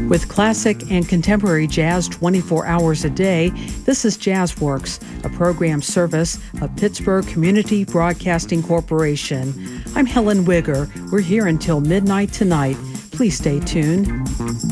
With classic and contemporary jazz 24 hours a day, this is JazzWorks, a program service of Pittsburgh Community Broadcasting Corporation. I'm Helen Wigger. We're here until midnight tonight. Please stay tuned.